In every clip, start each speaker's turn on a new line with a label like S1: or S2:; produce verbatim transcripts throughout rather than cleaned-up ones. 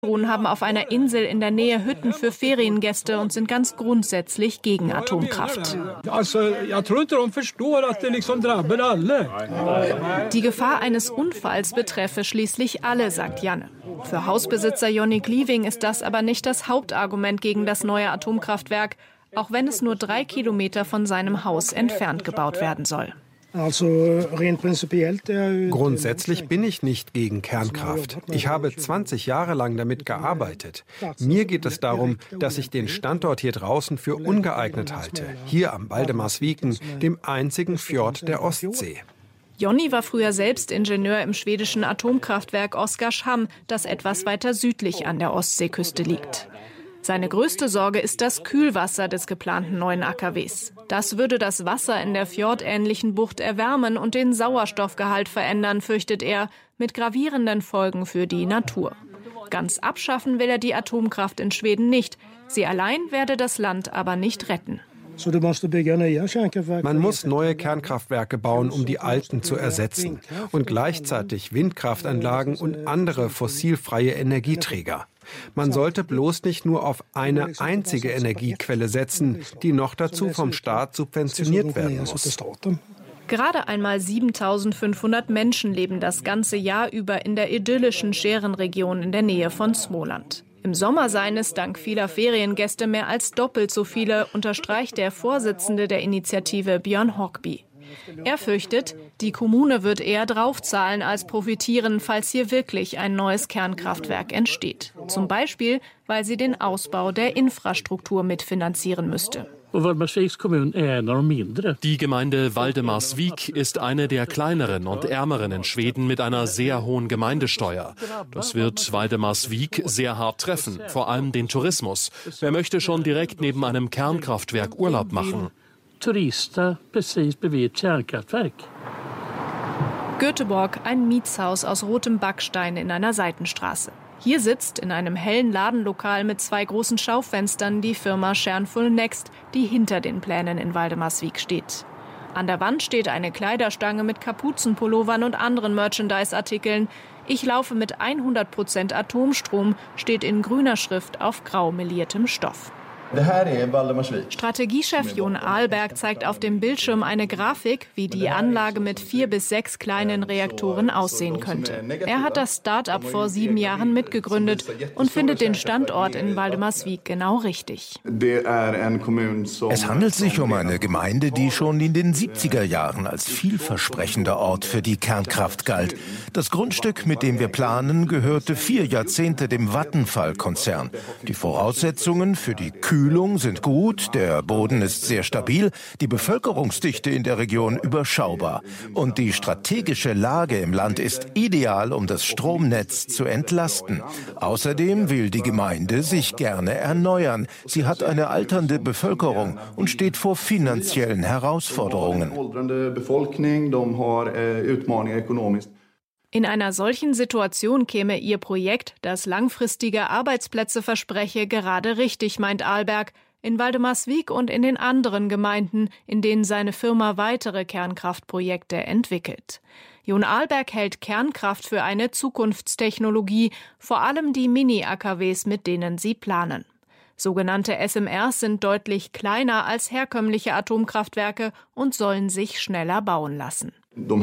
S1: haben auf einer Insel in der Nähe Hütten für Feriengäste und sind ganz grundsätzlich gegen Atomkraft. Die Gefahr eines Unfalls betreffe schließlich alle, sagt Janne. Für Hausbesitzer Jonny Glieving ist das aber nicht das Hauptargument gegen das neue Atomkraftwerk, auch wenn es nur drei Kilometer von seinem Haus entfernt gebaut werden soll.
S2: Grundsätzlich bin ich nicht gegen Kernkraft. Ich habe zwanzig Jahre lang damit gearbeitet. Mir geht es darum, dass ich den Standort hier draußen für ungeeignet halte. Hier am Valdemarsviken, dem einzigen Fjord der Ostsee.
S1: Jonny war früher selbst Ingenieur im schwedischen Atomkraftwerk Oskarshamn, das etwas weiter südlich an der Ostseeküste liegt. Seine größte Sorge ist das Kühlwasser des geplanten neuen A K Ws. Das würde das Wasser in der fjordähnlichen Bucht erwärmen und den Sauerstoffgehalt verändern, fürchtet er, mit gravierenden Folgen für die Natur. Ganz abschaffen will er die Atomkraft in Schweden nicht. Sie allein werde das Land aber nicht retten.
S2: Man muss neue Kernkraftwerke bauen, um die alten zu ersetzen. Und gleichzeitig Windkraftanlagen und andere fossilfreie Energieträger. Man sollte bloß nicht nur auf eine einzige Energiequelle setzen, die noch dazu vom Staat subventioniert werden muss.
S1: Gerade einmal siebentausendfünfhundert Menschen leben das ganze Jahr über in der idyllischen Scherenregion in der Nähe von Småland. Im Sommer seien es dank vieler Feriengäste mehr als doppelt so viele, unterstreicht der Vorsitzende der Initiative Björn Hockby. Er fürchtet, die Kommune wird eher draufzahlen als profitieren, falls hier wirklich ein neues Kernkraftwerk entsteht. Zum Beispiel, weil sie den Ausbau der Infrastruktur mitfinanzieren müsste.
S3: Die Gemeinde Valdemarsvik ist eine der kleineren und ärmeren in Schweden mit einer sehr hohen Gemeindesteuer. Das wird Valdemarsvik sehr hart treffen, vor allem den Tourismus. Wer möchte schon direkt neben einem Kernkraftwerk Urlaub machen?
S1: Göteborg, ein Mietshaus aus rotem Backstein in einer Seitenstraße. Hier sitzt in einem hellen Ladenlokal mit zwei großen Schaufenstern die Firma Kärnfull Next, die hinter den Plänen in Valdemarsvik steht. An der Wand steht eine Kleiderstange mit Kapuzenpullovern und anderen Merchandise-Artikeln. Ich laufe mit hundert Prozent Atomstrom, steht in grüner Schrift auf grau meliertem Stoff. Strategiechef Jon Ahlberg zeigt auf dem Bildschirm eine Grafik, wie die Anlage mit vier bis sechs kleinen Reaktoren aussehen könnte. Er hat das Start-up vor sieben Jahren mitgegründet und findet den Standort in Valdemarsvik genau richtig.
S4: Es handelt sich um eine Gemeinde, die schon in den siebziger Jahren als vielversprechender Ort für die Kernkraft galt. Das Grundstück, mit dem wir planen, gehörte vier Jahrzehnte dem Vattenfall-Konzern. Die Voraussetzungen für die Kühlung sind gut, der Boden ist sehr stabil, die Bevölkerungsdichte in der Region überschaubar. Und die strategische Lage im Land ist ideal, um das Stromnetz zu entlasten. Außerdem will die Gemeinde sich gerne erneuern. Sie hat eine alternde Bevölkerung und steht vor finanziellen Herausforderungen.
S1: In einer solchen Situation käme ihr Projekt, das langfristige Arbeitsplätze verspreche, gerade richtig, meint Ahlberg, in Valdemarsvik und in den anderen Gemeinden, in denen seine Firma weitere Kernkraftprojekte entwickelt. Jon Ahlberg hält Kernkraft für eine Zukunftstechnologie, vor allem die Mini-A K Ws, mit denen sie planen. Sogenannte S M Rs sind deutlich kleiner als herkömmliche Atomkraftwerke und sollen sich schneller bauen lassen.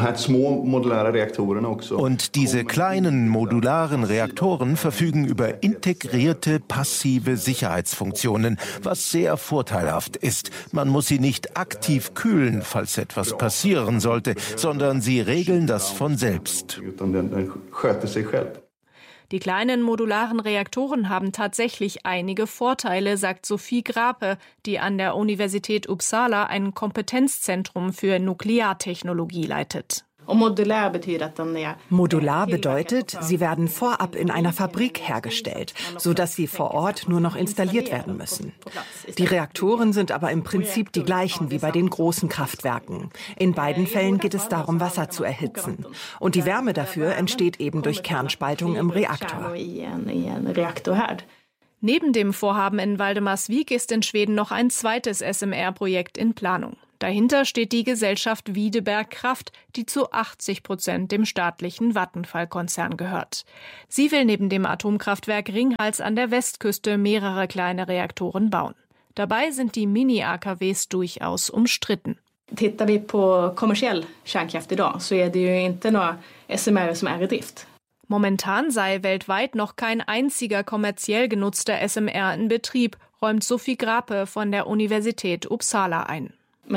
S4: Und diese kleinen modularen Reaktoren verfügen über integrierte passive Sicherheitsfunktionen, was sehr vorteilhaft ist. Man muss sie nicht aktiv kühlen, falls etwas passieren sollte, sondern sie regeln das von selbst.
S1: Die kleinen modularen Reaktoren haben tatsächlich einige Vorteile, sagt Sophie Grape, die an der Universität Uppsala ein Kompetenzzentrum für Nukleartechnologie leitet.
S5: Modular bedeutet, sie werden vorab in einer Fabrik hergestellt, sodass sie vor Ort nur noch installiert werden müssen. Die Reaktoren sind aber im Prinzip die gleichen wie bei den großen Kraftwerken. In beiden Fällen geht es darum, Wasser zu erhitzen. Und die Wärme dafür entsteht eben durch Kernspaltung im Reaktor.
S1: Neben dem Vorhaben in Valdemarsvik ist in Schweden noch ein zweites S M R-Projekt in Planung. Dahinter steht die Gesellschaft Wiedeberg Kraft, die zu achtzig Prozent dem staatlichen Vattenfall-Konzern gehört. Sie will neben dem Atomkraftwerk Ringhals an der Westküste mehrere kleine Reaktoren bauen. Dabei sind die Mini-A K Ws durchaus umstritten.
S6: Tittar vi på kommersiell kärnkraft idag så är det ju inte några S M R som är i drift.
S1: Momentan sei weltweit noch kein einziger kommerziell genutzter S M R in Betrieb, räumt Sophie Grape von der Universität Uppsala ein.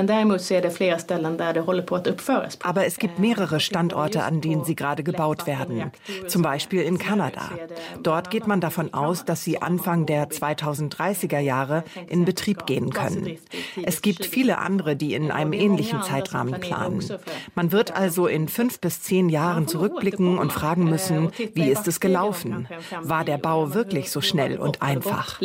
S5: Aber es gibt mehrere Standorte, an denen sie gerade gebaut werden. Zum Beispiel in Kanada. Dort geht man davon aus, dass sie Anfang der zweitausenddreißiger Jahre in Betrieb gehen können. Es gibt viele andere, die in einem ähnlichen Zeitrahmen planen. Man wird also in fünf bis zehn Jahren zurückblicken und fragen müssen, wie ist es gelaufen? War der Bau wirklich so schnell und einfach?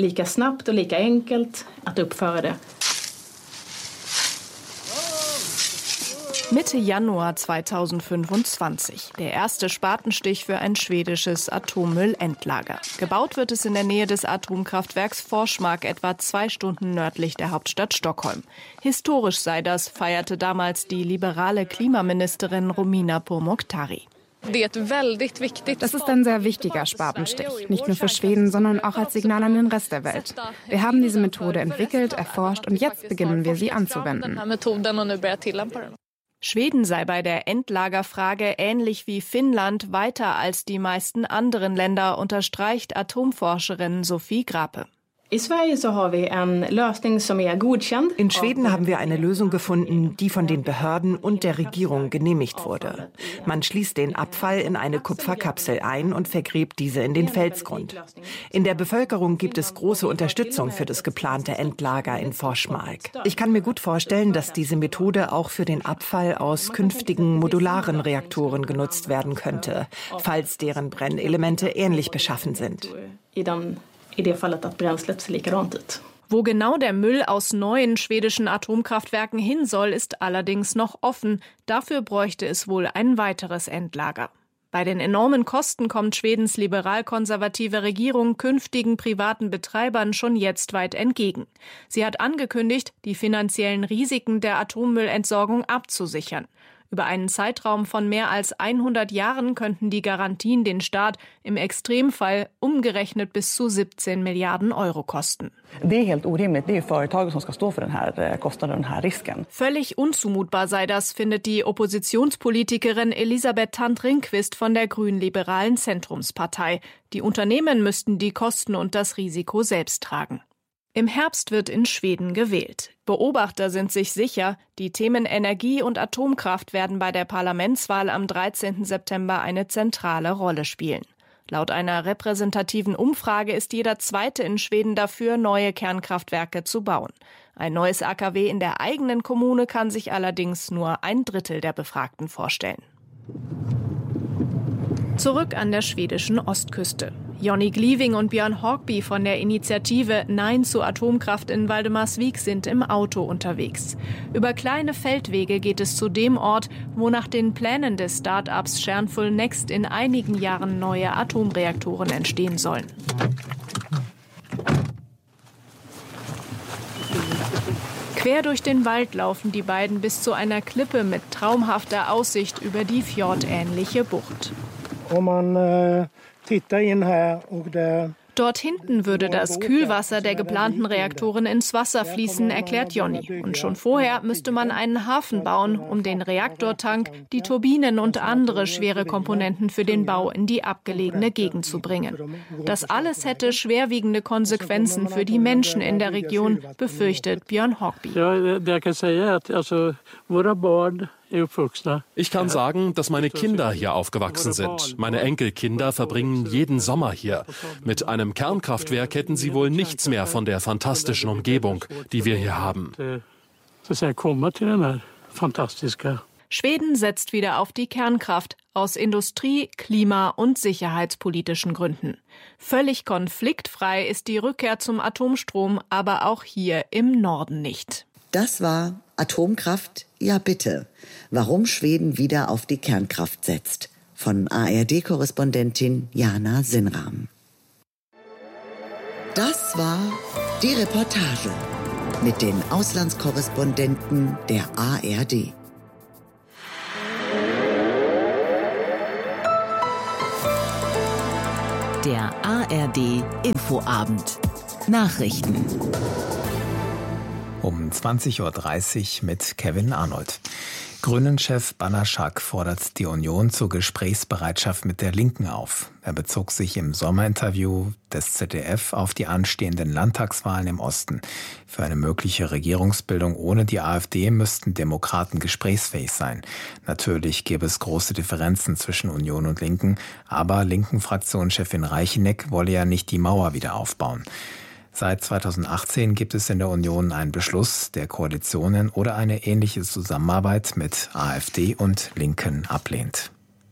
S1: Mitte Januar zweitausendfünfundzwanzig. Der erste Spatenstich für ein schwedisches Atommüllendlager. Gebaut wird es in der Nähe des Atomkraftwerks Forsmark, etwa zwei Stunden nördlich der Hauptstadt Stockholm. Historisch sei das, feierte damals die liberale Klimaministerin Romina Pourmokhtari.
S7: Das ist ein sehr wichtiger Spatenstich, nicht nur für Schweden, sondern auch als Signal an den Rest der Welt. Wir haben diese Methode entwickelt, erforscht und jetzt beginnen wir sie anzuwenden.
S1: Schweden sei bei der Endlagerfrage ähnlich wie Finnland weiter als die meisten anderen Länder, unterstreicht Atomforscherin Sophie Grape.
S5: In Schweden haben wir eine Lösung gefunden, die von den Behörden und der Regierung genehmigt wurde. Man schließt den Abfall in eine Kupferkapsel ein und vergräbt diese in den Felsgrund. In der Bevölkerung gibt es große Unterstützung für das geplante Endlager in Forsmark. Ich kann mir gut vorstellen, dass diese Methode auch für den Abfall aus künftigen modularen Reaktoren genutzt werden könnte, falls deren Brennelemente ähnlich beschaffen sind.
S6: I det fallet att bränslet ser likadant ut.
S1: Wo genau der Müll aus neuen schwedischen Atomkraftwerken hin soll, ist allerdings noch offen. Dafür bräuchte es wohl ein weiteres Endlager. Bei den enormen Kosten kommt Schwedens liberal-konservative Regierung künftigen privaten Betreibern schon jetzt weit entgegen. Sie hat angekündigt, die finanziellen Risiken der Atommüllentsorgung abzusichern. Über einen Zeitraum von mehr als hundert Jahren könnten die Garantien den Staat im Extremfall umgerechnet bis zu siebzehn Milliarden Euro kosten. Völlig unzumutbar sei das, findet die Oppositionspolitikerin Elisabeth Thand-Ringqvist von der grünliberalen Zentrumspartei. Die Unternehmen müssten die Kosten und das Risiko selbst tragen. Im Herbst wird in Schweden gewählt. Beobachter sind sich sicher, die Themen Energie und Atomkraft werden bei der Parlamentswahl am dreizehnten September eine zentrale Rolle spielen. Laut einer repräsentativen Umfrage ist jeder Zweite in Schweden dafür, neue Kernkraftwerke zu bauen. Ein neues A K W in der eigenen Kommune kann sich allerdings nur ein Drittel der Befragten vorstellen. Zurück an der schwedischen Ostküste. Jonny Gliwing und Björn Håkby von der Initiative Nein zu Atomkraft in Valdemarsvik sind im Auto unterwegs. Über kleine Feldwege geht es zu dem Ort, wo nach den Plänen des Start-ups Kärnfull Next in einigen Jahren neue Atomreaktoren entstehen sollen. Quer durch den Wald laufen die beiden bis zu einer Klippe mit traumhafter Aussicht über die fjordähnliche Bucht.
S8: Om man äh, tittar in här och det
S1: Dort hinten würde das Kühlwasser der geplanten Reaktoren ins Wasser fließen, erklärt Jonny. Und schon vorher müsste man einen Hafen bauen, um den Reaktortank, die Turbinen und andere schwere Komponenten für den Bau in die abgelegene Gegend zu bringen. Das alles hätte schwerwiegende Konsequenzen für die Menschen in der Region, befürchtet Björn Håkby.
S3: Ich kann sagen, dass meine Kinder hier aufgewachsen sind. Meine Enkelkinder verbringen jeden Sommer hier. Mit einem Kernkraftwerk hätten sie wohl nichts mehr von der fantastischen Umgebung, die wir hier haben.
S1: Schweden setzt wieder auf die Kernkraft, aus Industrie-, Klima- und sicherheitspolitischen Gründen. Völlig konfliktfrei ist die Rückkehr zum Atomstrom, aber auch hier im Norden nicht.
S9: Das war Atomkraft, ja bitte. Warum Schweden wieder auf die Kernkraft setzt. Von A R D-Korrespondentin Jana Sinnram. Das war die Reportage. mit den Auslandskorrespondenten der A R D.
S10: Der A R D Infoabend. Nachrichten.
S11: Um zwanzig Uhr dreißig mit Kevin Arnold. Grünen-Chef Banaschak fordert die Union zur Gesprächsbereitschaft mit der Linken auf. Er bezog sich im Sommerinterview des Z D F auf die anstehenden Landtagswahlen im Osten. Für eine mögliche Regierungsbildung ohne die AfD müssten Demokraten gesprächsfähig sein. Natürlich gäbe es große Differenzen zwischen Union und Linken, aber Linken-Fraktionschefin Reicheneck wolle ja nicht die Mauer wieder aufbauen. Seit zweitausendachtzehn gibt es in der Union einen Beschluss der Koalitionen oder eine ähnliche Zusammenarbeit mit AfD und Linken ablehnt.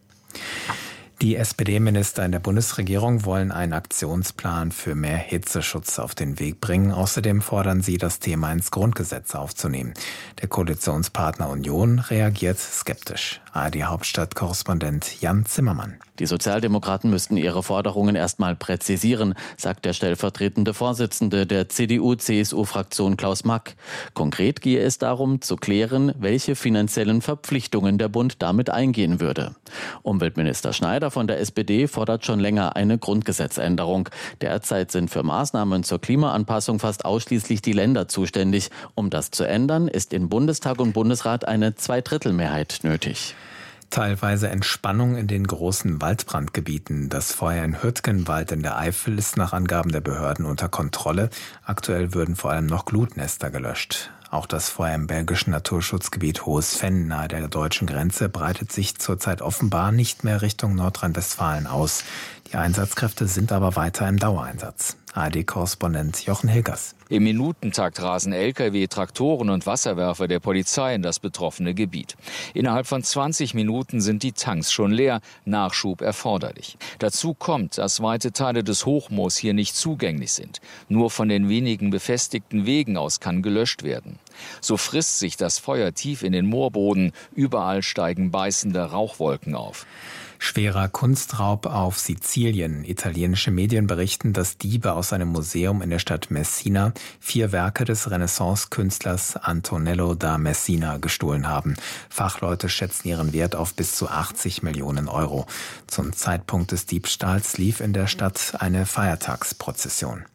S11: Die S P D-Minister in der Bundesregierung wollen einen Aktionsplan für mehr Hitzeschutz auf den Weg bringen. Außerdem fordern sie, das Thema ins Grundgesetz aufzunehmen. Der Koalitionspartner Union reagiert skeptisch. A R D-Hauptstadt-Korrespondent Jan Zimmermann.
S12: Die Sozialdemokraten müssten ihre Forderungen erstmal präzisieren, sagt der stellvertretende Vorsitzende der C D U C S U-Fraktion Klaus Mack. Konkret gehe es darum, zu klären, welche finanziellen Verpflichtungen der Bund damit eingehen würde. Umweltminister Schneider von der S P D fordert schon länger eine Grundgesetzänderung. Derzeit sind für Maßnahmen zur Klimaanpassung fast ausschließlich die Länder zuständig. Um das zu ändern, ist in Bundestag und Bundesrat eine Zweidrittelmehrheit nötig.
S11: Teilweise Entspannung in den großen Waldbrandgebieten. Das Feuer in Hürtgenwald in der Eifel ist nach Angaben der Behörden unter Kontrolle. Aktuell würden vor allem noch Glutnester gelöscht. Auch das Feuer im belgischen Naturschutzgebiet Hohes Venn nahe der deutschen Grenze breitet sich zurzeit offenbar nicht mehr Richtung Nordrhein-Westfalen aus. Die Einsatzkräfte sind aber weiter im Dauereinsatz. A R D-Korrespondent Jochen Hilgers.
S13: Im Minutentakt rasen L K W, Traktoren und Wasserwerfer der Polizei in das betroffene Gebiet. Innerhalb von zwanzig Minuten sind die Tanks schon leer, Nachschub erforderlich. Dazu kommt, dass weite Teile des Hochmoos hier nicht zugänglich sind. Nur von den wenigen befestigten Wegen aus kann gelöscht werden. So frisst sich das Feuer tief in den Moorboden. Überall steigen beißende Rauchwolken auf.
S11: Schwerer Kunstraub auf Sizilien. Italienische Medien berichten, dass Diebe aus einem Museum in der Stadt Messina vier Werke des Renaissance-Künstlers Antonello da Messina gestohlen haben. Fachleute schätzen ihren Wert auf bis zu achtzig Millionen Euro. Zum Zeitpunkt des Diebstahls lief in der Stadt eine Feiertagsprozession.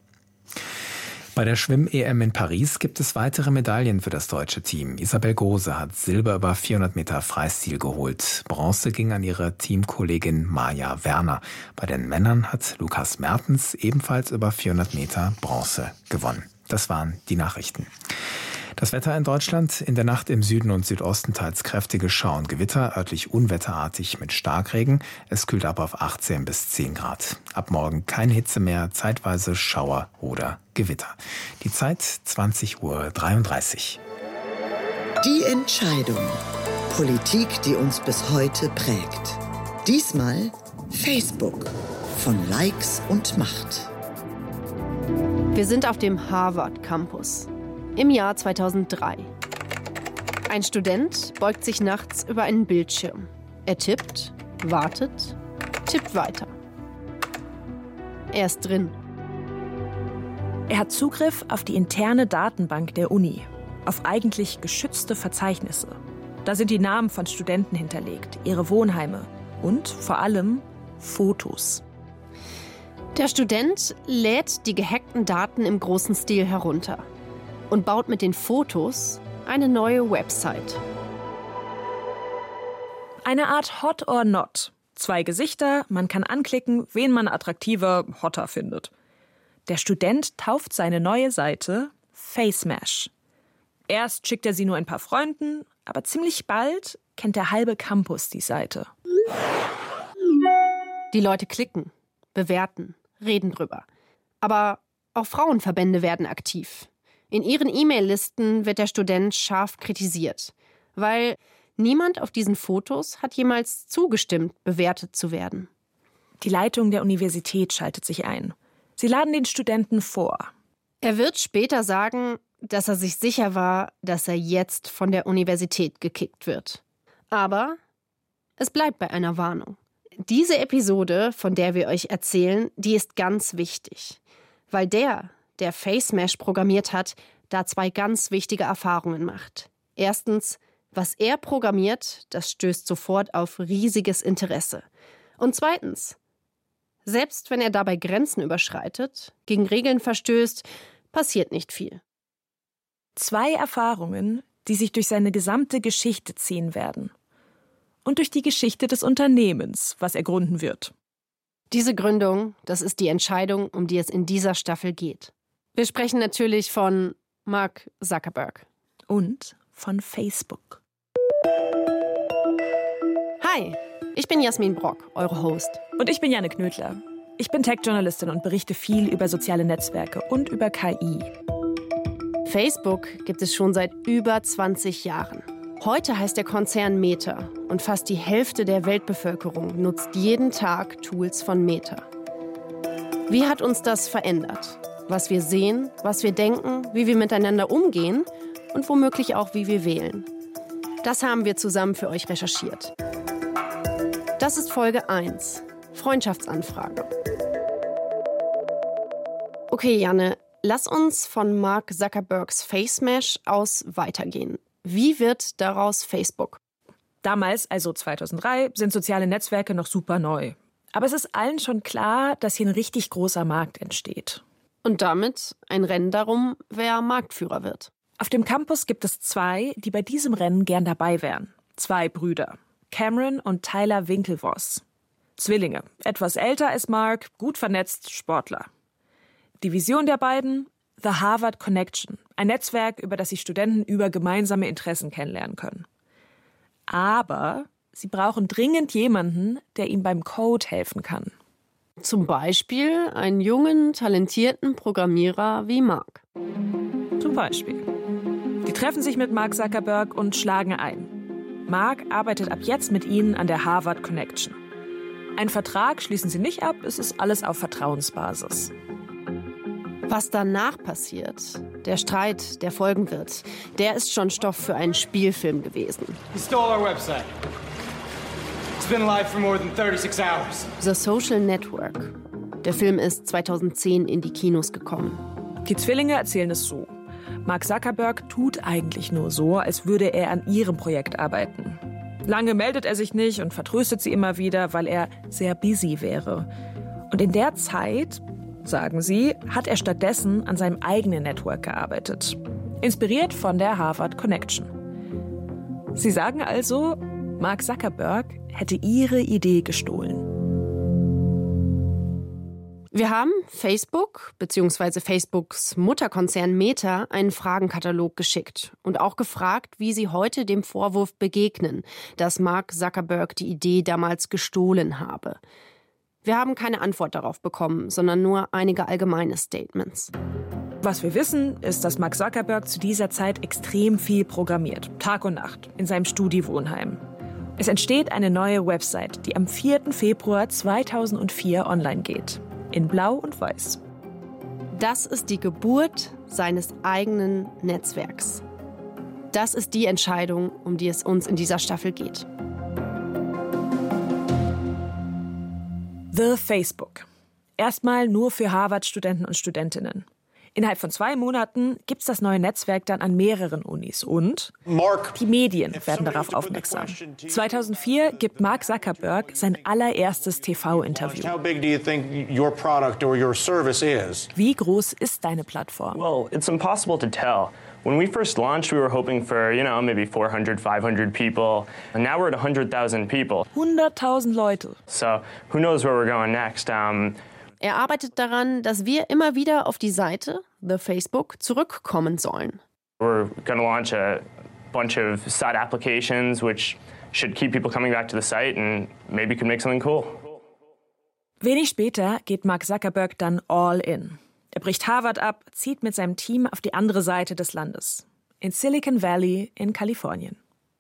S11: Bei der Schwimm-E M in Paris gibt es weitere Medaillen für das deutsche Team. Isabel Gose hat Silber über vierhundert Meter Freistil geholt. Bronze ging an ihre Teamkollegin Maja Werner. Bei den Männern hat Lukas Mertens ebenfalls über vierhundert Meter Bronze gewonnen. Das waren die Nachrichten. Das Wetter in Deutschland: in der Nacht im Süden und Südosten teils kräftige Schauer und Gewitter, örtlich unwetterartig mit Starkregen. Es kühlt ab auf achtzehn bis zehn Grad. Ab morgen keine Hitze mehr, zeitweise Schauer oder Gewitter. Die Zeit zwanzig Uhr dreiunddreißig.
S9: Die Entscheidung. Politik, die uns bis heute prägt. Diesmal Facebook. Von Likes und Macht.
S14: Wir sind auf dem Harvard Campus. Im Jahr zweitausenddrei. Ein Student beugt sich nachts über einen Bildschirm. Er tippt, wartet, tippt weiter. Er ist drin.
S15: Er hat Zugriff auf die interne Datenbank der Uni, auf eigentlich geschützte Verzeichnisse. Da sind die Namen von Studenten hinterlegt, ihre Wohnheime und vor allem Fotos.
S14: Der Student lädt die gehackten Daten im großen Stil herunter und baut mit den Fotos eine neue Website.
S15: Eine Art Hot or Not. Zwei Gesichter, man kann anklicken, wen man attraktiver, hotter findet. Der Student tauft seine neue Seite FaceMash. Erst schickt er sie nur ein paar Freunden, aber ziemlich bald kennt der halbe Campus die Seite.
S14: Die Leute klicken, bewerten, reden drüber. Aber auch Frauenverbände werden aktiv. In ihren E-Mail-Listen wird der Student scharf kritisiert, weil niemand auf diesen Fotos hat jemals zugestimmt, bewertet zu werden.
S15: Die Leitung der Universität schaltet sich ein. Sie laden den Studenten vor.
S14: Er wird später sagen, dass er sich sicher war, dass er jetzt von der Universität gekickt wird. Aber es bleibt bei einer Warnung. Diese Episode, von der wir euch erzählen, die ist ganz wichtig, weil der, der FaceMash programmiert hat, da zwei ganz wichtige Erfahrungen macht. Erstens, was er programmiert, das stößt sofort auf riesiges Interesse. Und zweitens, selbst wenn er dabei Grenzen überschreitet, gegen Regeln verstößt, passiert nicht viel.
S15: Zwei Erfahrungen, die sich durch seine gesamte Geschichte ziehen werden. Und durch die Geschichte des Unternehmens, was er gründen wird.
S14: Diese Gründung, das ist die Entscheidung, um die es in dieser Staffel geht. Wir sprechen natürlich von Mark Zuckerberg.
S15: Und von Facebook.
S14: Hi, ich bin Jasmin Brock, eure Host.
S15: Und ich bin Janne Knödler. Ich bin Tech-Journalistin und berichte viel über soziale Netzwerke und über K I.
S14: Facebook gibt es schon seit über zwanzig Jahren. Heute heißt der Konzern Meta und fast die Hälfte der Weltbevölkerung nutzt jeden Tag Tools von Meta. Wie hat uns das verändert? Was wir sehen, was wir denken, wie wir miteinander umgehen und womöglich auch, wie wir wählen. Das haben wir zusammen für euch recherchiert. Das ist Folge eins, Freundschaftsanfrage. Okay, Janne, lass uns von Mark Zuckerbergs FaceMesh aus weitergehen. Wie wird daraus Facebook?
S15: Damals, also zweitausenddrei, sind soziale Netzwerke noch super neu. Aber es ist allen schon klar, dass hier ein richtig großer Markt entsteht.
S14: Und damit ein Rennen darum, wer Marktführer wird.
S15: Auf dem Campus gibt es zwei, die bei diesem Rennen gern dabei wären. Zwei Brüder, Cameron und Tyler Winklevoss. Zwillinge, etwas älter als Mark, gut vernetzt, Sportler. Die Vision der beiden? The Harvard Connection, ein Netzwerk, über das sich Studenten über gemeinsame Interessen kennenlernen können. Aber sie brauchen dringend jemanden, der ihnen beim Code helfen kann.
S14: Zum Beispiel einen jungen, talentierten Programmierer wie Mark.
S15: Zum Beispiel. Die treffen sich mit Mark Zuckerberg und schlagen ein. Mark arbeitet ab jetzt mit ihnen an der Harvard Connection. Einen Vertrag schließen sie nicht ab, es ist alles auf Vertrauensbasis.
S14: Was danach passiert, der Streit, der folgen wird, der ist schon Stoff für einen Spielfilm gewesen.
S16: He stole our website. It's been live for more than thirty-six hours.
S14: The Social Network. Der Film ist zweitausendzehn in die Kinos gekommen.
S15: Die Zwillinge erzählen es so. Mark Zuckerberg tut eigentlich nur so, als würde er an ihrem Projekt arbeiten. Lange meldet er sich nicht und vertröstet sie immer wieder, weil er sehr busy wäre. Und in der Zeit, sagen sie, hat er stattdessen an seinem eigenen Network gearbeitet. Inspiriert von der Harvard Connection. Sie sagen also, Mark Zuckerberg hätte ihre Idee gestohlen.
S14: Wir haben Facebook bzw. Facebooks Mutterkonzern Meta einen Fragenkatalog geschickt und auch gefragt, wie sie heute dem Vorwurf begegnen, dass Mark Zuckerberg die Idee damals gestohlen habe. Wir haben keine Antwort darauf bekommen, sondern nur einige allgemeine Statements.
S15: Was wir wissen, ist, dass Mark Zuckerberg zu dieser Zeit extrem viel programmiert, Tag und Nacht, in seinem Studi-Wohnheim. Es entsteht eine neue Website, die am vierten Februar zweitausendvier online geht. In Blau und Weiß.
S14: Das ist die Geburt seines eigenen Netzwerks. Das ist die Entscheidung, um die es uns in dieser Staffel geht.
S15: The Facebook. Erstmal nur für Harvard-Studenten und Studentinnen. Innerhalb von zwei Monaten gibt es das neue Netzwerk dann an mehreren Unis und
S16: Mark,
S15: die Medien werden darauf aufmerksam. zweitausendvier gibt Mark Zuckerberg sein allererstes T V-Interview. Wie groß ist deine Plattform?
S17: Well, it's impossible to tell. When we first launched, we were hoping for, you know, maybe four hundred, five hundred people. And now we're at one hundred thousand people.
S15: hunderttausend Leute.
S17: So, who knows where we're going next? Um,
S14: Er arbeitet daran, dass wir immer wieder auf die Seite, The Facebook, zurückkommen sollen.
S17: We're going to launch a bunch of side applications which should keep people coming back to the site and maybe could make something cool.
S15: Wenig später geht Mark Zuckerberg dann all in. Er bricht Harvard ab, zieht mit seinem Team auf die andere Seite des Landes. In Silicon Valley in Kalifornien.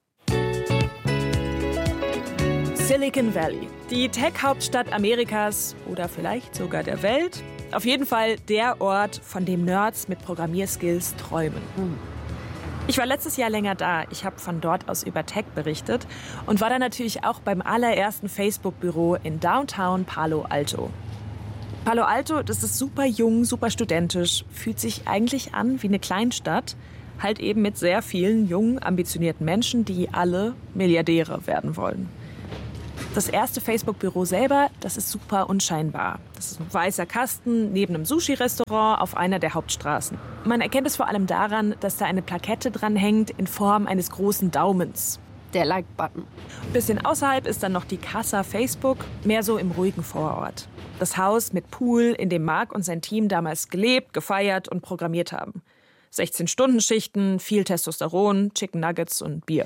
S15: Silicon Valley, die Tech-Hauptstadt Amerikas oder vielleicht sogar der Welt. Auf jeden Fall der Ort, von dem Nerds mit Programmierskills träumen. Ich war letztes Jahr länger da. Ich habe von dort aus über Tech berichtet und war dann natürlich auch beim allerersten Facebook-Büro in Downtown Palo Alto. Palo Alto, das ist super jung, super studentisch, fühlt sich eigentlich an wie eine Kleinstadt, halt eben mit sehr vielen jungen, ambitionierten Menschen, die alle Milliardäre werden wollen. Das erste Facebook-Büro selber, das ist super unscheinbar. Das ist ein weißer Kasten neben einem Sushi-Restaurant auf einer der Hauptstraßen. Man erkennt es vor allem daran, dass da eine Plakette dran hängt in Form eines großen Daumens.
S14: Der Like-Button.
S15: Ein bisschen außerhalb ist dann noch die Casa Facebook, mehr so im ruhigen Vorort. Das Haus mit Pool, in dem Mark und sein Team damals gelebt, gefeiert und programmiert haben. sechzehn-Stunden-Schichten, viel Testosteron, Chicken Nuggets und Bier.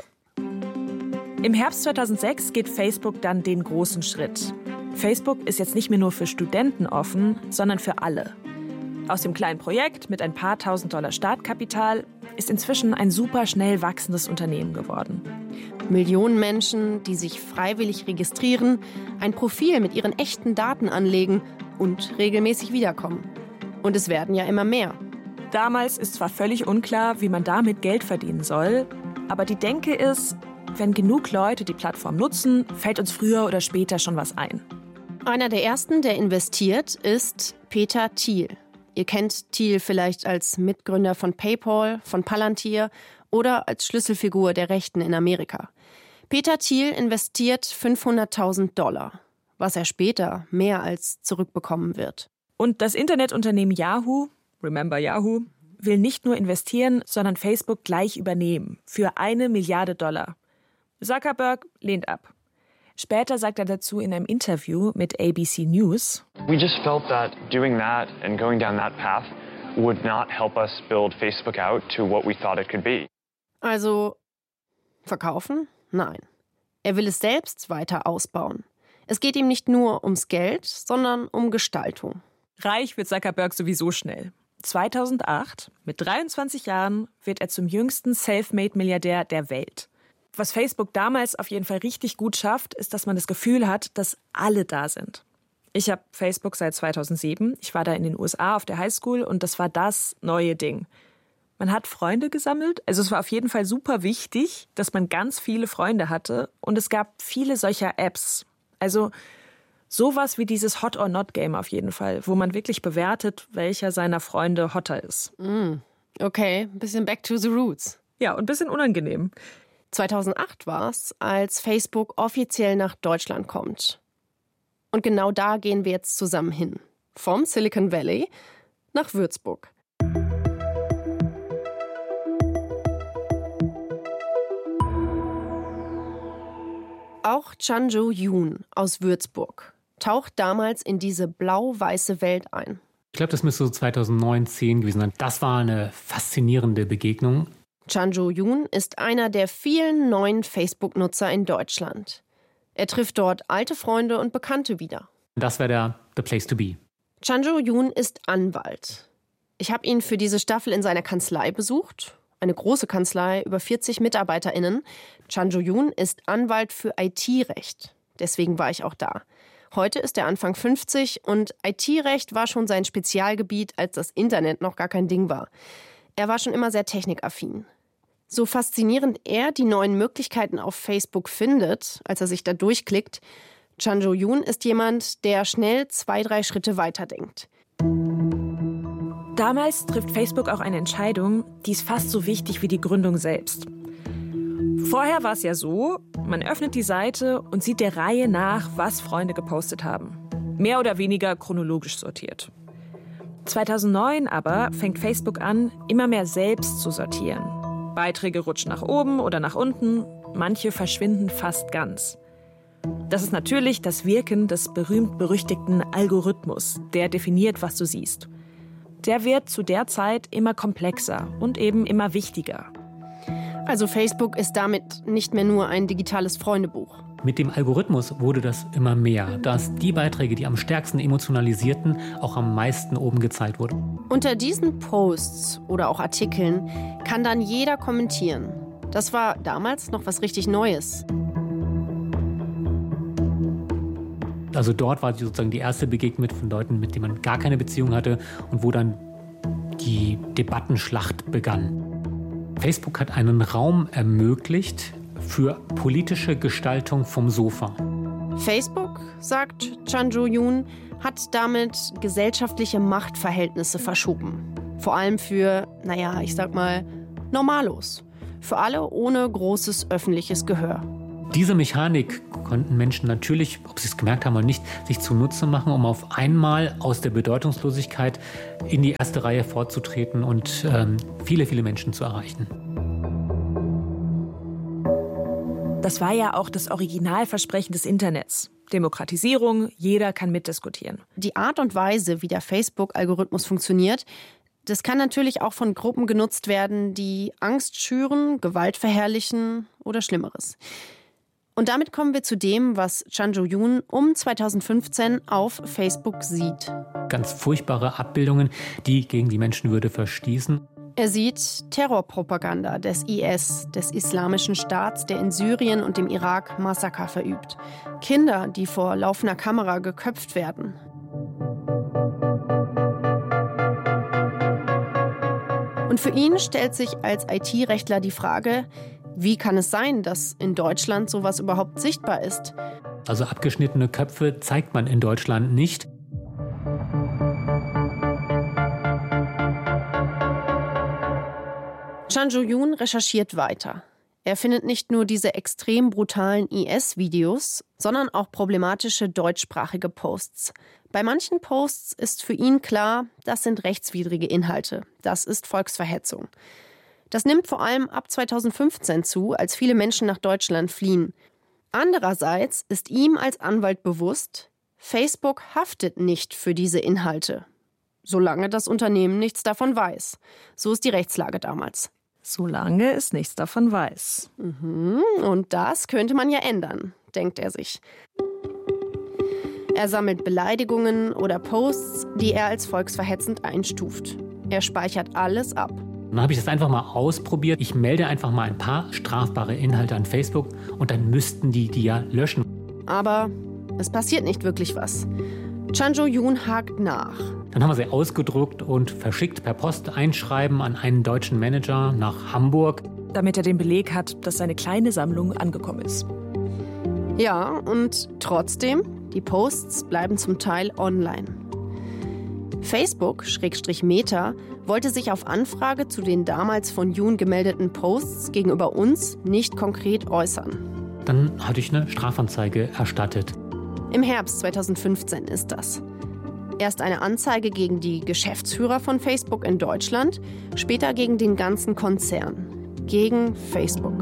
S15: Im Herbst zweitausendsechs geht Facebook dann den großen Schritt. Facebook ist jetzt nicht mehr nur für Studenten offen, sondern für alle. Aus dem kleinen Projekt mit ein paar tausend Dollar Startkapital ist inzwischen ein super schnell wachsendes Unternehmen geworden.
S14: Millionen Menschen, die sich freiwillig registrieren, ein Profil mit ihren echten Daten anlegen und regelmäßig wiederkommen. Und es werden ja immer mehr.
S15: Damals ist zwar völlig unklar, wie man damit Geld verdienen soll, aber die Denke ist, wenn genug Leute die Plattform nutzen, fällt uns früher oder später schon was ein.
S14: Einer der ersten, der investiert, ist Peter Thiel. Ihr kennt Thiel vielleicht als Mitgründer von PayPal, von Palantir oder als Schlüsselfigur der Rechten in Amerika. Peter Thiel investiert fünfhunderttausend Dollar, was er später mehr als zurückbekommen wird.
S15: Und das Internetunternehmen Yahoo, remember Yahoo, will nicht nur investieren, sondern Facebook gleich übernehmen für eine Milliarde Dollar. Zuckerberg lehnt ab. Später sagt er dazu in einem Interview mit A B C News:
S17: We just felt that doing that and going down that path would not help us build Facebook out to what we thought it could be.
S14: Also verkaufen? Nein. Er will es selbst weiter ausbauen. Es geht ihm nicht nur ums Geld, sondern um Gestaltung.
S15: Reich wird Zuckerberg sowieso schnell. zweitausendacht, mit dreiundzwanzig Jahren, wird er zum jüngsten Selfmade-Milliardär der Welt. Was Facebook damals auf jeden Fall richtig gut schafft, ist, dass man das Gefühl hat, dass alle da sind. Ich habe Facebook seit zweitausendsieben. Ich war da in den U S A auf der Highschool und das war das neue Ding. Man hat Freunde gesammelt. Also es war auf jeden Fall super wichtig, dass man ganz viele Freunde hatte. Und es gab viele solcher Apps. Also sowas wie dieses Hot-or-Not-Game auf jeden Fall, wo man wirklich bewertet, welcher seiner Freunde hotter ist.
S14: Mm, okay, ein bisschen back to the roots.
S15: Ja, und ein bisschen unangenehm.
S14: zweitausendacht war es, als Facebook offiziell nach Deutschland kommt. Und genau da gehen wir jetzt zusammen hin. Vom Silicon Valley nach Würzburg. Auch Chanjo Yoon aus Würzburg taucht damals in diese blau-weiße Welt ein.
S18: Ich glaube, das müsste so zweitausendneun, zehn gewesen sein. Das war eine faszinierende Begegnung.
S14: Chanjo Yoon ist einer der vielen neuen Facebook-Nutzer in Deutschland. Er trifft dort alte Freunde und Bekannte wieder.
S18: Das wäre der the place to be.
S14: Chanjo Yoon ist Anwalt. Ich habe ihn für diese Staffel in seiner Kanzlei besucht. Eine große Kanzlei, über vierzig MitarbeiterInnen. Chanjo Yoon ist Anwalt für I T-Recht. Deswegen war ich auch da. Heute ist er Anfang fünfzig und I T-Recht war schon sein Spezialgebiet, als das Internet noch gar kein Ding war. Er war schon immer sehr technikaffin. So faszinierend er die neuen Möglichkeiten auf Facebook findet, als er sich da durchklickt, Chanjo Yoon ist jemand, der schnell zwei, drei Schritte weiterdenkt.
S15: Damals trifft Facebook auch eine Entscheidung, die ist fast so wichtig wie die Gründung selbst. Vorher war es ja so, man öffnet die Seite und sieht der Reihe nach, was Freunde gepostet haben. Mehr oder weniger chronologisch sortiert. zweitausendneun aber fängt Facebook an, immer mehr selbst zu sortieren. Beiträge rutschen nach oben oder nach unten, manche verschwinden fast ganz. Das ist natürlich das Wirken des berühmt-berüchtigten Algorithmus, der definiert, was du siehst. Der wird zu der Zeit immer komplexer und eben immer wichtiger.
S14: Also Facebook ist damit nicht mehr nur ein digitales Freundebuch.
S18: Mit dem Algorithmus wurde das immer mehr, dass die Beiträge, die am stärksten emotionalisierten, auch am meisten oben gezeigt wurden.
S14: Unter diesen Posts oder auch Artikeln kann dann jeder kommentieren. Das war damals noch was richtig Neues.
S18: Also dort war sozusagen die erste Begegnung mit von Leuten, mit denen man gar keine Beziehung hatte und wo dann die Debattenschlacht begann. Facebook hat einen Raum ermöglicht für politische Gestaltung vom Sofa.
S14: Facebook sagt Chan Jo-yoon, hat damit gesellschaftliche Machtverhältnisse verschoben. Vor allem für, naja, ich sag mal, Normalos. Für alle ohne großes öffentliches Gehör.
S18: Diese Mechanik konnten Menschen natürlich, ob sie es gemerkt haben oder nicht, sich zunutze machen, um auf einmal aus der Bedeutungslosigkeit in die erste Reihe vorzutreten und ähm, viele, viele Menschen zu erreichen.
S15: Das war ja auch das Originalversprechen des Internets. Demokratisierung, jeder kann mitdiskutieren.
S14: Die Art und Weise, wie der Facebook-Algorithmus funktioniert, das kann natürlich auch von Gruppen genutzt werden, die Angst schüren, Gewalt verherrlichen oder Schlimmeres. Und damit kommen wir zu dem, was Chan Jo-yoon um zweitausendfünfzehn auf Facebook sieht.
S18: Ganz furchtbare Abbildungen, die gegen die Menschenwürde verstießen.
S14: Er sieht Terrorpropaganda des I S, des Islamischen Staats, der in Syrien und dem Irak Massaker verübt. Kinder, die vor laufender Kamera geköpft werden. Und für ihn stellt sich als I T-Rechtler die Frage, wie kann es sein, dass in Deutschland sowas überhaupt sichtbar ist?
S18: Also abgeschnittene Köpfe zeigt man in Deutschland nicht.
S14: Chan Jo-yoon recherchiert weiter. Er findet nicht nur diese extrem brutalen I S-Videos, sondern auch problematische deutschsprachige Posts. Bei manchen Posts ist für ihn klar, das sind rechtswidrige Inhalte. Das ist Volksverhetzung. Das nimmt vor allem ab zweitausendfünfzehn zu, als viele Menschen nach Deutschland fliehen. Andererseits ist ihm als Anwalt bewusst, Facebook haftet nicht für diese Inhalte, solange das Unternehmen nichts davon weiß. So ist die Rechtslage damals.
S15: Solange es nichts davon weiß.
S14: Mhm, und das könnte man ja ändern, denkt er sich. Er sammelt Beleidigungen oder Posts, die er als volksverhetzend einstuft. Er speichert alles ab.
S18: Dann habe ich das einfach mal ausprobiert. Ich melde einfach mal ein paar strafbare Inhalte an Facebook und dann müssten die die ja löschen.
S14: Aber es passiert nicht wirklich was. Chan Jo-yoon hakt nach.
S18: Dann haben wir sie ausgedruckt und verschickt per Post einschreiben an einen deutschen Manager nach Hamburg.
S15: Damit er den Beleg hat, dass seine kleine Sammlung angekommen ist.
S14: Ja, und trotzdem, die Posts bleiben zum Teil online. Facebook-Meta wollte sich auf Anfrage zu den damals von Yoon gemeldeten Posts gegenüber uns nicht konkret äußern.
S18: Dann hatte ich eine Strafanzeige erstattet.
S14: Im Herbst zweitausendfünfzehn ist das. Erst eine Anzeige gegen die Geschäftsführer von Facebook in Deutschland, später gegen den ganzen Konzern. Gegen Facebook.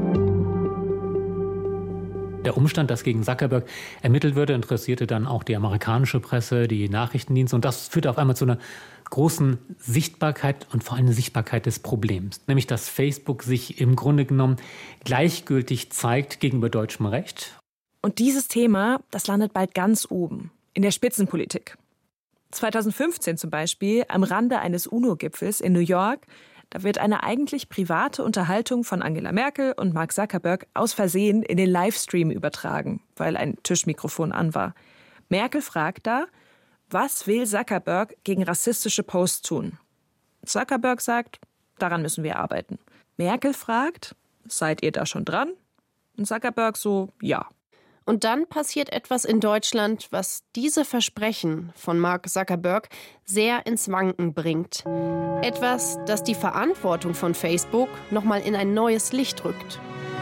S18: Der Umstand, dass gegen Zuckerberg ermittelt würde, interessierte dann auch die amerikanische Presse, die Nachrichtendienste. Und das führte auf einmal zu einer großen Sichtbarkeit und vor allem eine Sichtbarkeit des Problems. Nämlich, dass Facebook sich im Grunde genommen gleichgültig zeigt gegenüber deutschem Recht.
S15: Und dieses Thema, das landet bald ganz oben, in der Spitzenpolitik. zweitausendfünfzehn zum Beispiel, am Rande eines U N O-Gipfels in New York, da wird eine eigentlich private Unterhaltung von Angela Merkel und Mark Zuckerberg aus Versehen in den Livestream übertragen, weil ein Tischmikrofon an war. Merkel fragt da, was will Zuckerberg gegen rassistische Posts tun? Zuckerberg sagt, daran müssen wir arbeiten. Merkel fragt, seid ihr da schon dran? Und Zuckerberg so, ja.
S14: Und dann passiert etwas in Deutschland, was diese Versprechen von Mark Zuckerberg sehr ins Wanken bringt. Etwas, das die Verantwortung von Facebook nochmal in ein neues Licht rückt.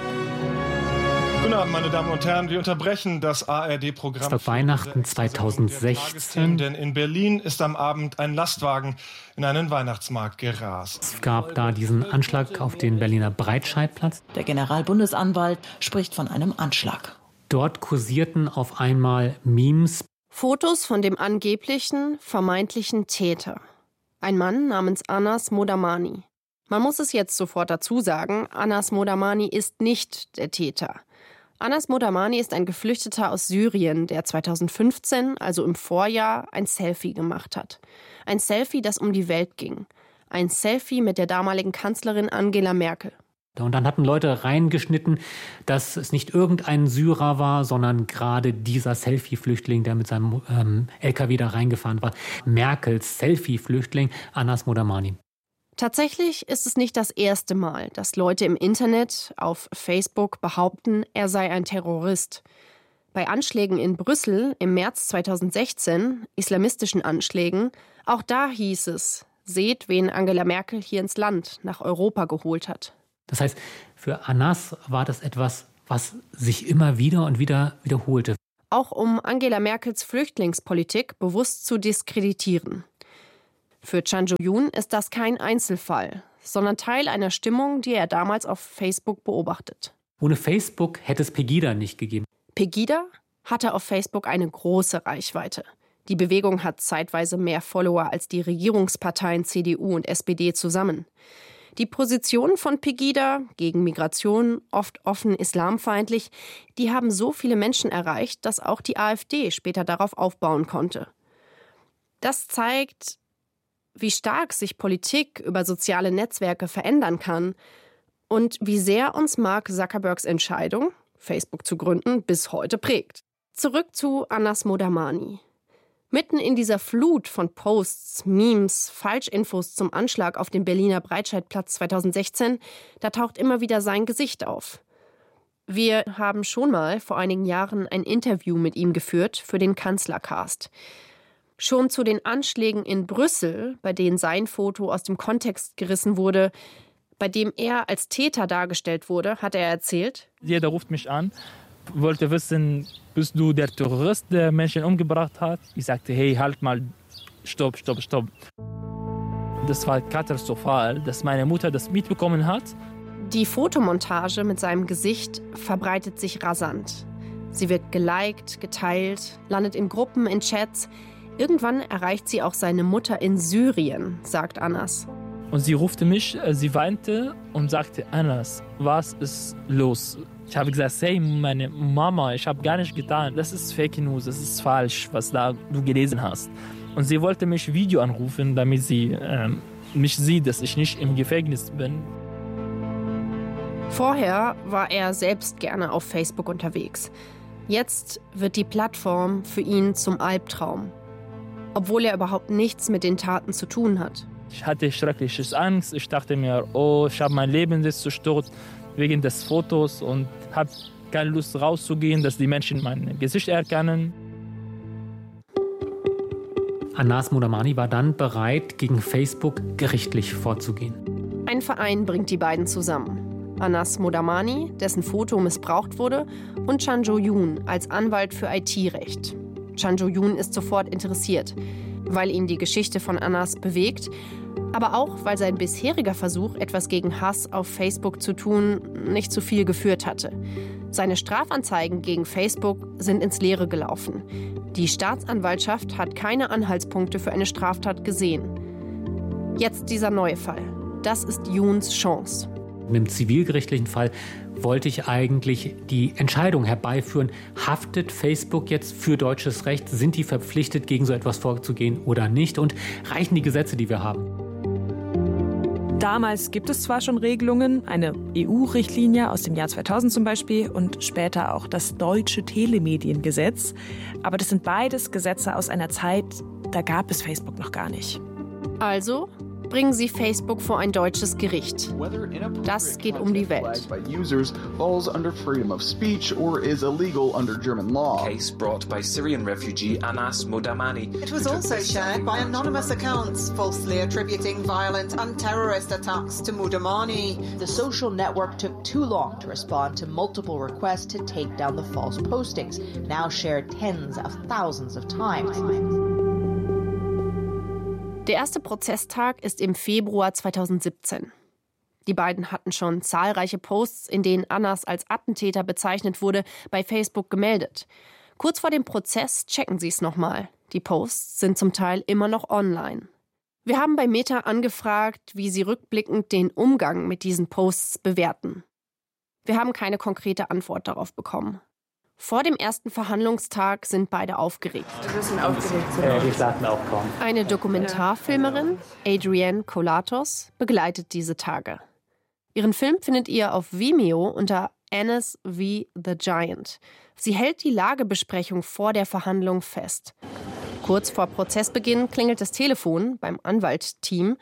S19: Guten Abend, meine Damen und Herren. Wir unterbrechen das A R D-Programm.
S18: Es war Weihnachten zweitausendsechzehn.
S19: Denn in Berlin ist am Abend ein Lastwagen in einen Weihnachtsmarkt gerast.
S18: Es gab da diesen Anschlag auf den Berliner Breitscheidplatz.
S20: Der Generalbundesanwalt spricht von einem Anschlag.
S18: Dort kursierten auf einmal Memes.
S14: Fotos von dem angeblichen, vermeintlichen Täter. Ein Mann namens Anas Modamani. Man muss es jetzt sofort dazu sagen, Anas Modamani ist nicht der Täter. Anas Modamani ist ein Geflüchteter aus Syrien, der zweitausendfünfzehn, also im Vorjahr, ein Selfie gemacht hat. Ein Selfie, das um die Welt ging. Ein Selfie mit der damaligen Kanzlerin Angela Merkel.
S18: Und dann hatten Leute reingeschnitten, dass es nicht irgendein Syrer war, sondern gerade dieser Selfie-Flüchtling, der mit seinem ähm, L K W da reingefahren war. Merkels Selfie-Flüchtling, Anas Modamani.
S14: Tatsächlich ist es nicht das erste Mal, dass Leute im Internet, auf Facebook, behaupten, er sei ein Terrorist. Bei Anschlägen in Brüssel im März zweitausendsechzehn, islamistischen Anschlägen, auch da hieß es, seht, wen Angela Merkel hier ins Land, nach Europa geholt hat.
S18: Das heißt, für Anas war das etwas, was sich immer wieder und wieder wiederholte.
S14: Auch um Angela Merkels Flüchtlingspolitik bewusst zu diskreditieren. Für Chan Jo-yoon ist das kein Einzelfall, sondern Teil einer Stimmung, die er damals auf Facebook beobachtet.
S18: Ohne Facebook hätte es Pegida nicht gegeben.
S14: Pegida hatte auf Facebook eine große Reichweite. Die Bewegung hat zeitweise mehr Follower als die Regierungsparteien C D U und S P D zusammen. Die Positionen von Pegida gegen Migration, oft offen islamfeindlich, die haben so viele Menschen erreicht, dass auch die AfD später darauf aufbauen konnte. Das zeigt, wie stark sich Politik über soziale Netzwerke verändern kann und wie sehr uns Mark Zuckerbergs Entscheidung, Facebook zu gründen, bis heute prägt. Zurück zu Anas Modamani. Mitten in dieser Flut von Posts, Memes, Falschinfos zum Anschlag auf dem Berliner Breitscheidplatz zweitausendsechzehn, da taucht immer wieder sein Gesicht auf. Wir haben schon mal vor einigen Jahren ein Interview mit ihm geführt für den Kanzlercast. Schon zu den Anschlägen in Brüssel, bei denen sein Foto aus dem Kontext gerissen wurde, bei dem er als Täter dargestellt wurde, hat er erzählt:
S21: Jeder ruft mich an, wollte wissen, bist du der Terrorist, der Menschen umgebracht hat? Ich sagte, hey, halt mal, stopp, stopp, stopp. Das war katastrophal, dass meine Mutter das mitbekommen hat.
S14: Die Fotomontage mit seinem Gesicht verbreitet sich rasant. Sie wird geliked, geteilt, landet in Gruppen, in Chats. Irgendwann erreicht sie auch seine Mutter in Syrien, sagt Anas.
S21: Und sie rufte mich, sie weinte und sagte, Anas, was ist los? Ich habe gesagt, hey, meine Mama, ich habe gar nicht getan. Das ist Fake News, das ist falsch, was da du gelesen hast. Und sie wollte mich Video anrufen, damit sie ähm, mich sieht, dass ich nicht im Gefängnis bin.
S14: Vorher war er selbst gerne auf Facebook unterwegs. Jetzt wird die Plattform für ihn zum Albtraum, obwohl er überhaupt nichts mit den Taten zu tun hat.
S21: Ich hatte schreckliche Angst. Ich dachte mir, oh, ich habe mein Leben jetzt zerstört wegen des Fotos und habe keine Lust rauszugehen, dass die Menschen mein Gesicht erkennen.
S18: Anas Modamani war dann bereit, gegen Facebook gerichtlich vorzugehen.
S14: Ein Verein bringt die beiden zusammen. Anas Modamani, dessen Foto missbraucht wurde, und Chan Jo-yoon als Anwalt für I T-Recht. Chan Jo-yoon ist sofort interessiert, weil ihn die Geschichte von Anas bewegt, aber auch, weil sein bisheriger Versuch, etwas gegen Hass auf Facebook zu tun, nicht zu viel geführt hatte. Seine Strafanzeigen gegen Facebook sind ins Leere gelaufen. Die Staatsanwaltschaft hat keine Anhaltspunkte für eine Straftat gesehen. Jetzt dieser neue Fall. Das ist Yoons Chance.
S18: In einem zivilgerichtlichen Fall wollte ich eigentlich die Entscheidung herbeiführen, haftet Facebook jetzt für deutsches Recht? Sind die verpflichtet, gegen so etwas vorzugehen oder nicht? Und reichen die Gesetze, die wir haben?
S15: Damals gibt es zwar schon Regelungen, eine E U-Richtlinie aus dem Jahr zweitausend zum Beispiel und später auch das deutsche Telemediengesetz. Aber das sind beides Gesetze aus einer Zeit, da gab es Facebook noch gar nicht.
S14: Also bringen sie Facebook vor ein deutsches Gericht. Das geht um die Welt.
S22: Case brought by Syrian refugee Anas Modamani.
S23: It was also shared by anonymous accounts, falsely attributing violent and terrorist attacks to Modamani.
S24: The social network took too long to respond to multiple requests to take down the false postings, now shared tens of thousands of times.
S14: Der erste Prozesstag ist im Februar zweitausendsiebzehn. Die beiden hatten schon zahlreiche Posts, in denen Anas als Attentäter bezeichnet wurde, bei Facebook gemeldet. Kurz vor dem Prozess checken sie es nochmal. Die Posts sind zum Teil immer noch online. Wir haben bei Meta angefragt, wie sie rückblickend den Umgang mit diesen Posts bewerten. Wir haben keine konkrete Antwort darauf bekommen. Vor dem ersten Verhandlungstag sind beide aufgeregt.
S23: Wir sind aufgeregt.
S18: Ja, die sagten auch kaum.
S14: Eine Dokumentarfilmerin, Adrienne Kolatos, begleitet diese Tage. Ihren Film findet ihr auf Vimeo unter Anas v. The Giant. Sie hält die Lagebesprechung vor der Verhandlung fest. Kurz vor Prozessbeginn klingelt das Telefon beim Anwaltteam.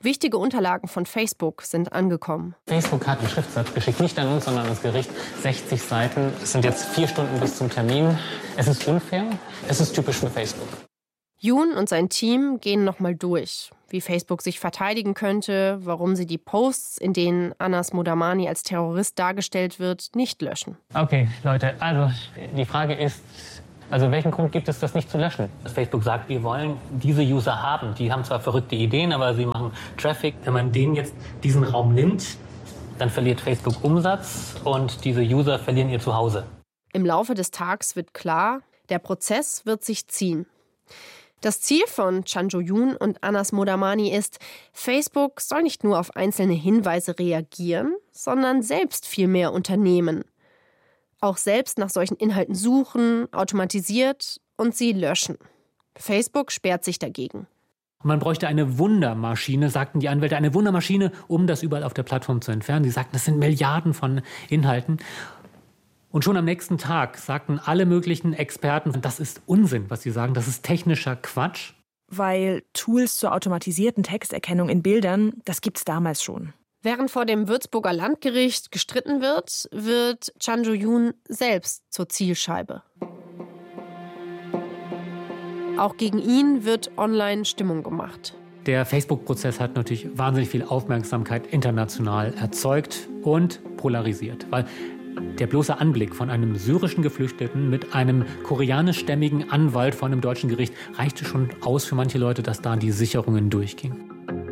S14: Wichtige Unterlagen von Facebook sind angekommen.
S18: Facebook hat einen Schriftsatz geschickt, nicht an uns, sondern ans Gericht. sechzig Seiten. Es sind jetzt vier Stunden bis zum Termin. Es ist unfair. Es ist typisch für Facebook.
S14: Yoon und sein Team gehen nochmal durch, wie Facebook sich verteidigen könnte, warum sie die Posts, in denen Anas Modamani als Terrorist dargestellt wird, nicht löschen.
S18: Okay, Leute, also die Frage ist, also welchen Grund gibt es, das nicht zu löschen? Facebook sagt, wir wollen diese User haben. Die haben zwar verrückte Ideen, aber sie machen Traffic. Wenn man denen jetzt diesen Raum nimmt, dann verliert Facebook Umsatz und diese User verlieren ihr Zuhause.
S14: Im Laufe des Tages wird klar, der Prozess wird sich ziehen. Das Ziel von Chan Jo-yoon und Anas Modamani ist, Facebook soll nicht nur auf einzelne Hinweise reagieren, sondern selbst viel mehr unternehmen. Auch selbst nach solchen Inhalten suchen, automatisiert und sie löschen. Facebook sperrt sich dagegen.
S18: Man bräuchte eine Wundermaschine, sagten die Anwälte, eine Wundermaschine, um das überall auf der Plattform zu entfernen. Sie sagten, das sind Milliarden von Inhalten. Und schon am nächsten Tag sagten alle möglichen Experten, das ist Unsinn, was sie sagen, das ist technischer Quatsch.
S15: Weil Tools zur automatisierten Texterkennung in Bildern, das gibt's damals schon.
S14: Während vor dem Würzburger Landgericht gestritten wird, wird Chan Jo-yoon selbst zur Zielscheibe. Auch gegen ihn wird online Stimmung gemacht.
S18: Der Facebook-Prozess hat natürlich wahnsinnig viel Aufmerksamkeit international erzeugt und polarisiert, weil der bloße Anblick von einem syrischen Geflüchteten mit einem koreanischstämmigen Anwalt vor einem deutschen Gericht reichte schon aus für manche Leute, dass da die Sicherungen durchgingen.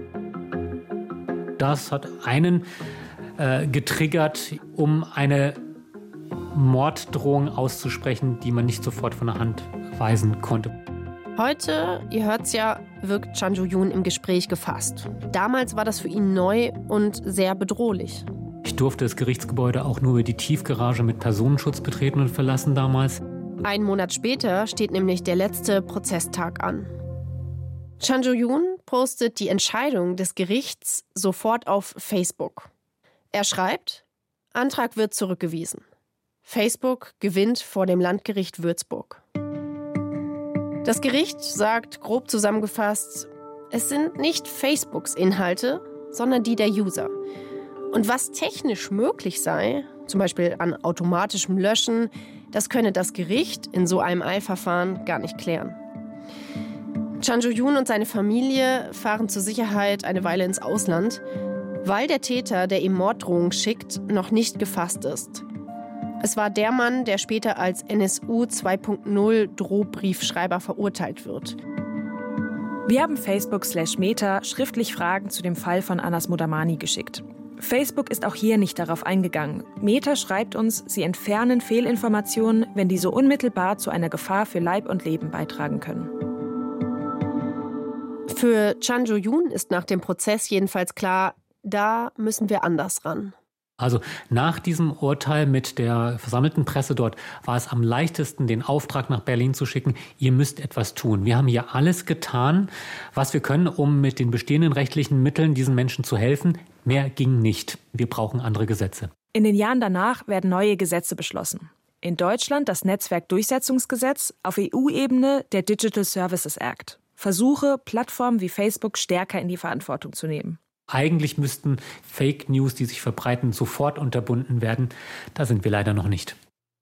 S18: Das hat einen äh, getriggert, um eine Morddrohung auszusprechen, die man nicht sofort von der Hand weisen konnte.
S14: Heute, ihr hört's ja, wirkt Chan Jo-yoon im Gespräch gefasst. Damals war das für ihn neu und sehr bedrohlich.
S18: Ich durfte das Gerichtsgebäude auch nur über die Tiefgarage mit Personenschutz betreten und verlassen damals.
S14: Einen Monat später steht nämlich der letzte Prozesstag an. Chan Jo-yoon postet die Entscheidung des Gerichts sofort auf Facebook. Er schreibt, Antrag wird zurückgewiesen. Facebook gewinnt vor dem Landgericht Würzburg. Das Gericht sagt, grob zusammengefasst, es sind nicht Facebooks Inhalte, sondern die der User. Und was technisch möglich sei, zum Beispiel an automatischem Löschen, das könne das Gericht in so einem Eilverfahren gar nicht klären. Chan Jo-yoon und seine Familie fahren zur Sicherheit eine Weile ins Ausland, weil der Täter, der ihm Morddrohungen schickt, noch nicht gefasst ist. Es war der Mann, der später als N S U zwei Punkt null Drohbriefschreiber verurteilt wird.
S15: Wir haben Facebook slash Meta schriftlich Fragen zu dem Fall von Anas Modamani geschickt. Facebook ist auch hier nicht darauf eingegangen. Meta schreibt uns, sie entfernen Fehlinformationen, wenn diese unmittelbar zu einer Gefahr für Leib und Leben beitragen können.
S14: Für Chan Jo-yoon ist nach dem Prozess jedenfalls klar, da müssen wir anders ran.
S18: Also nach diesem Urteil mit der versammelten Presse dort war es am leichtesten, den Auftrag nach Berlin zu schicken, ihr müsst etwas tun. Wir haben hier alles getan, was wir können, um mit den bestehenden rechtlichen Mitteln diesen Menschen zu helfen. Mehr ging nicht. Wir brauchen andere Gesetze.
S15: In den Jahren danach werden neue Gesetze beschlossen. In Deutschland das Netzwerkdurchsetzungsgesetz, auf E U-Ebene der Digital Services Act. Versuche, Plattformen wie Facebook stärker in die Verantwortung zu nehmen.
S18: Eigentlich müssten Fake News, die sich verbreiten, sofort unterbunden werden. Da sind wir leider noch nicht.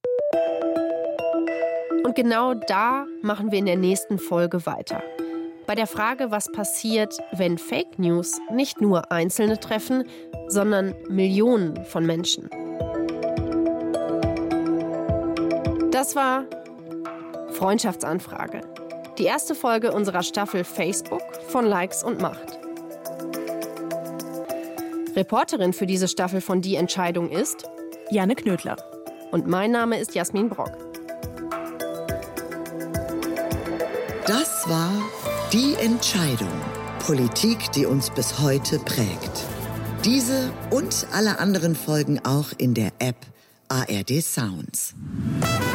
S14: Und genau da machen wir in der nächsten Folge weiter. Bei der Frage, was passiert, wenn Fake News nicht nur Einzelne treffen, sondern Millionen von Menschen. Das war Freundschaftsanfrage. Die erste Folge unserer Staffel Facebook von Likes und Macht. Reporterin für diese Staffel von Die Entscheidung ist
S15: Janne Knödler.
S14: Und mein Name ist Jasmin Brock.
S9: Das war Die Entscheidung. Politik, die uns bis heute prägt. Diese und alle anderen Folgen auch in der App A R D Sounds.